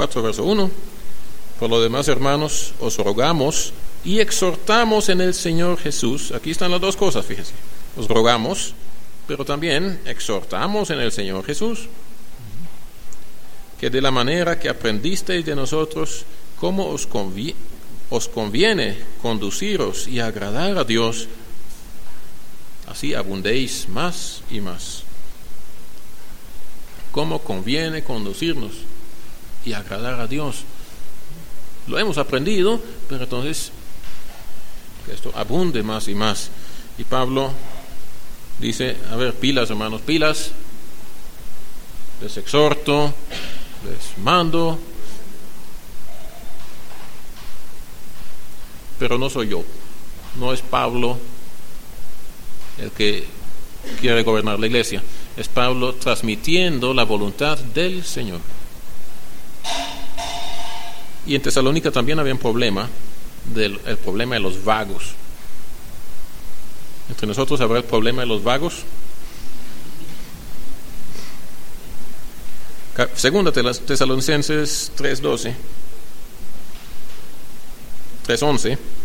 4, verso 1. Por lo demás, hermanos, os rogamos y exhortamos en el Señor Jesús. Aquí están las dos cosas, fíjense. Os rogamos, pero también exhortamos en el Señor Jesús, que de la manera que aprendisteis de nosotros, cómo os conviene conduciros y agradar a Dios, así abundéis más y más. Cómo conviene conducirnos y agradar a Dios. Lo hemos aprendido, pero entonces que esto abunde más y más. Y Pablo dice, a ver, pilas hermanos, pilas, les exhorto, les mando, pero no soy yo, no es Pablo el que quiere gobernar la iglesia, es Pablo transmitiendo la voluntad del Señor. Y en Tesalónica también había un problema, el problema de los vagos. Entre nosotros habrá el problema de los vagos. Segunda Tesalonicenses 3:11, 3:11.